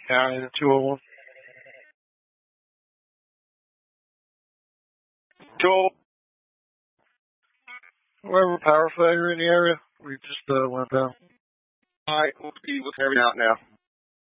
County to 201. Joel, whoever power failure in the area, we just went down. All right, we'll be carrying out now.